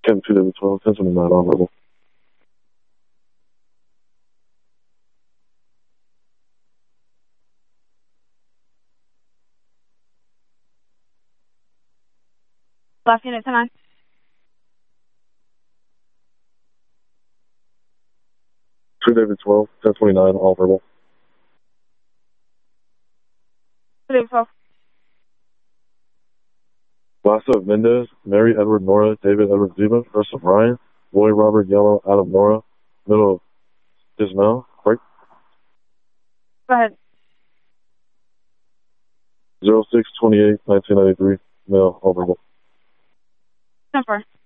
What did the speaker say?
Kevin 2W12, 1029 on verbal. Last unit, 10-9. David 12, 1029, all verbal. 12. Last of Mendez, Mary Edward Nora, David Edward Zeba, first of Ryan, Roy Robert Yellow, Adam Nora, middle of Ismail, break. Go ahead. 0628, 1993, male, all verbal. 10-4.